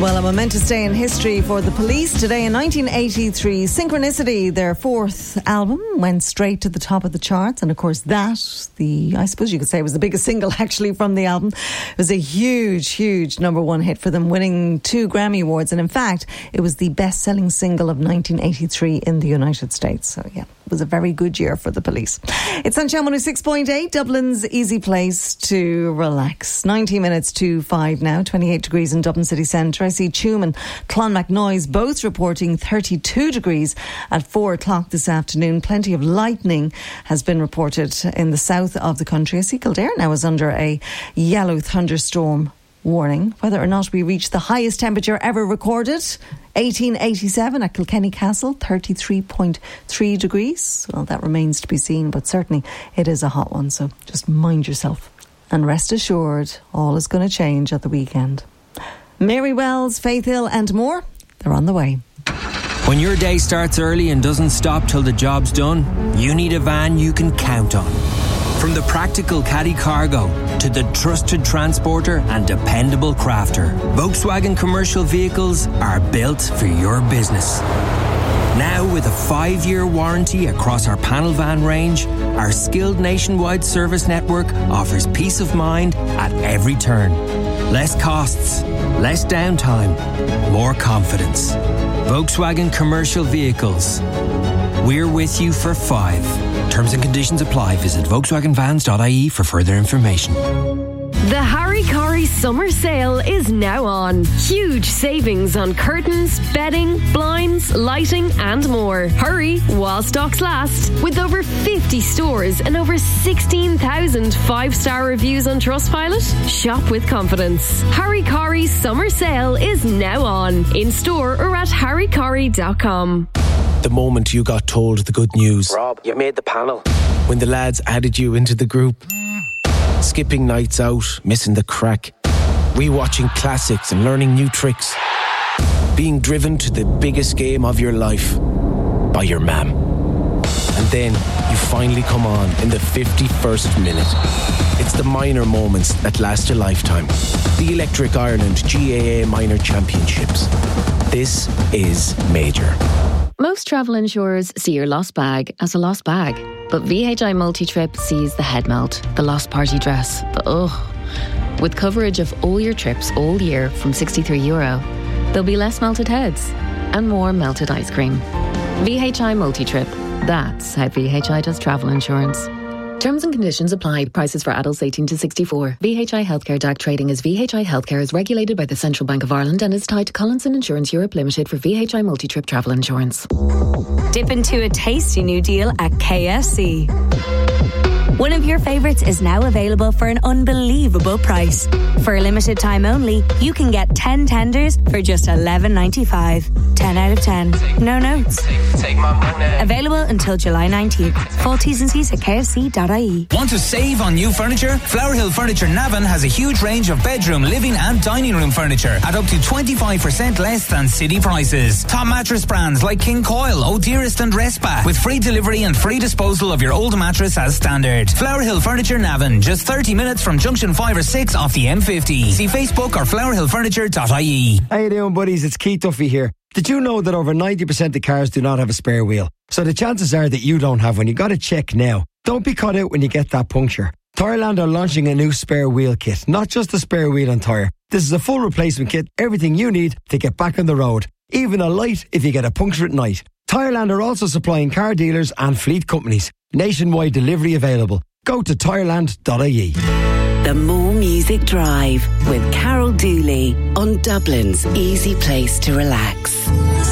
Well, a momentous day in history for the Police. Today in 1983, Synchronicity, their fourth album, went straight to the top of the charts. And of course I suppose you could say, was the biggest single actually from the album. It was a huge number one hit for them, winning 2 Grammy Awards. And in fact, it was the best-selling single of 1983 in the United States. So yeah, it was a very good year for the Police. It's on Channel 106.8, Dublin's easy place to relax. 19 minutes to 5 now, 28 degrees in Dublin city centre. I see Tuam and Clonmacnoise both reporting 32 degrees at 4 o'clock this afternoon. Plenty of lightning has been reported in the south of the country. I see Kildare now is under a yellow thunderstorm warning. Whether or not we reach the highest temperature ever recorded, 1887 at Kilkenny Castle, 33.3 degrees. Well, that remains to be seen, but certainly it is a hot one, so just mind yourself. And rest assured, all is going to change at the weekend. Mary Wells, Faith Hill and more, they're on the way. When your day starts early and doesn't stop till the job's done, you need a van you can count on. From the practical caddy cargo to the trusted transporter and dependable crafter, Volkswagen commercial vehicles are built for your business. Now with a 5-year warranty across our panel van range, our skilled nationwide service network offers peace of mind at every turn. Less costs, less downtime, more confidence. Volkswagen commercial vehicles. We're with you for 5. Terms and conditions apply. Visit VolkswagenVans.ie for further information. The Harry Corrie summer sale is now on. Huge savings on curtains, bedding, blinds, lighting and more. Hurry while stocks last. With over 50 stores and over 16,000 5-star reviews on Trustpilot, shop with confidence. Harry Corrie's summer sale is now on. In store or at harrycorrie.com. The moment you got told the good news. Rob, you made the panel. When the lads added you into the group. Skipping nights out, missing the crack. Rewatching classics and learning new tricks. Being driven to the biggest game of your life by your mam. And then you finally come on in the 51st minute. It's the minor moments that last a lifetime. The Electric Ireland GAA Minor Championships. This is major. Most travel insurers see your lost bag as a lost bag. But VHI Multi-Trip sees the head melt, the lost party dress, the ugh. With coverage of all your trips all year from €63, there'll be less melted heads and more melted ice cream. VHI Multi-Trip. That's how VHI does travel insurance. Terms and conditions apply. Prices for adults 18 to 64. VHI Healthcare DAC trading as VHI Healthcare is regulated by the Central Bank of Ireland and is tied to Collinson Insurance Europe Limited for VHI Multi-Trip travel insurance. Dip into a tasty new deal at KFC. One of your favourites is now available for an unbelievable price. For a limited time only, you can get 10 tenders for just $11.95. 10 out of 10. No notes. Take my money. Available until July 19th. Full T's and C's at kfc.ie. Want to save on new furniture? Flower Hill Furniture Navan has a huge range of bedroom, living and dining room furniture at up to 25% less than city prices. Top mattress brands like King Coil, O'Dearest and Respa with free delivery and free disposal of your old mattress as standard. Flower Hill Furniture Navan, just 30 minutes from junction 5 or 6 off the M50. See Facebook or flowerhillfurniture.ie. How you doing, buddies? It's Keith Duffy here. Did you know that over 90% of cars do not have a spare wheel? So the chances are that you don't have one. You got to check now. Don't be caught out when you get that puncture. Tyreland are launching a new spare wheel kit, not just a spare wheel and tyre. This is a full replacement kit, everything you need to get back on the road. Even a light if you get a puncture at night. Tyreland are also supplying car dealers and fleet companies. Nationwide delivery available. Go to tyreland.ie. The More Music Drive with Carol Dooley on Dublin's easy place to relax.